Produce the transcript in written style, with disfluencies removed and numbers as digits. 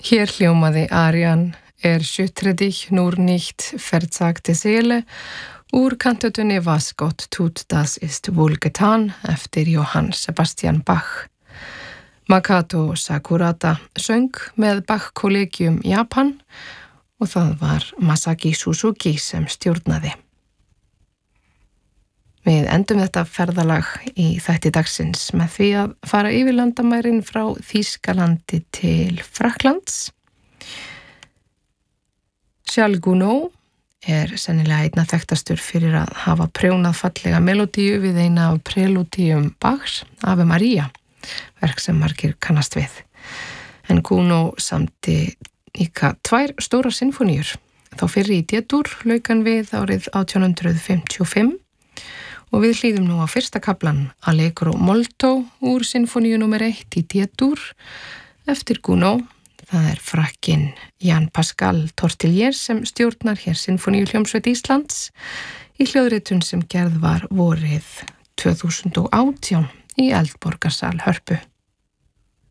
Hér hljómaði Arian schüttre nur nicht verzagte Seele úr kantötunni Was Gott tut, das ist wohl getan eftir Johann Sebastian Bach. Makoto Sakurada söng með Bach-kollegium Japan og það var Masaki Suzuki sem stjórnaði. Við endum þetta ferðalag í þætti dagsins með því að fara yfir landamærin frá Þýskalandi til Frakklands. Charles Gounod sennilega einna þekktastur fyrir að hafa prjónað fallega melodíu við eina af prelúdíum Bachs, Ave Maria, verk sem margir kannast við. En Gounod samdi líka 2 stórar sinfóníur. Þá fyrri í D-dúr lauk hann við árið 1855 og við hlýðum nú á fyrsta kaflan Allegro molto úr sinfóníu nr. 1 í D-dúr eftir Gounod. Það frakkinn Jan Pascal Tortelier sem stjórnar hér Sinfóníuhljómsveit Íslands í hljóðritun sem gerð var vorið 2018 í Eldborgarsal Hörpu.